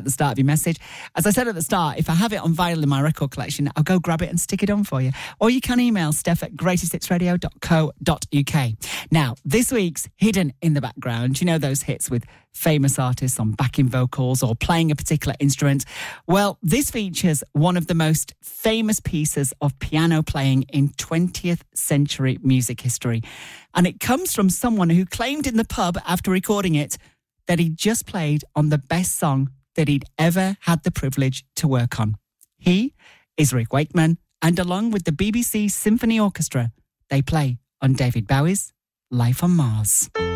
the start of your message. As I said at the start, if I have it on vinyl in my record collection, I'll go grab it and stick it on for you. Or you can email steph@greatesthitsradio.co.uk. Now, this week's Hidden in the Background, you know those hits with famous artists on backing vocals or playing a particular instrument? Well, this features one of the most famous pieces of piano playing in 20th century music history. And it comes from someone who claimed in the pub after recording it that he just played on the best song that he'd ever had the privilege to work on. He is Rick Wakeman, and along with the BBC Symphony Orchestra, they play on David Bowie's Life on Mars.